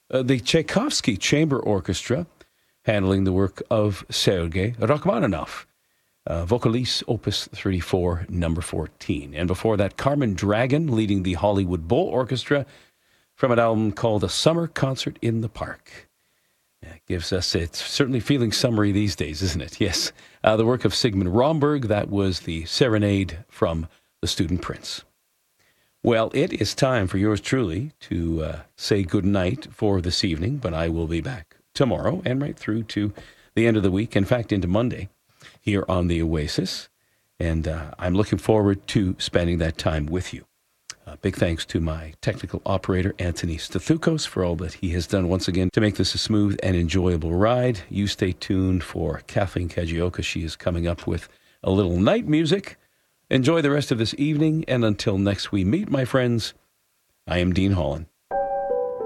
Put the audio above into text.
The Tchaikovsky Chamber Orchestra, handling the work of Sergei Rachmaninoff, Vocalise Opus 34, number 14. And before that, Carmen Dragon leading the Hollywood Bowl Orchestra from an album called A Summer Concert in the Park. It gives us, it's certainly feeling summery these days, isn't it? Yes. The work of Sigmund Romberg, that was the Serenade from The Student Prince. Well, it is time for yours truly to say goodnight for this evening, but I will be back tomorrow and right through to the end of the week, in fact, into Monday, here on the Oasis. And I'm looking forward to spending that time with you. Big thanks to my technical operator, Anthony Stathukos, for all that he has done once again to make this a smooth and enjoyable ride. You stay tuned for Kathleen Kajioka. She is coming up with a little night music. Enjoy the rest of this evening, and until next we meet, my friends, I am Dean Holland.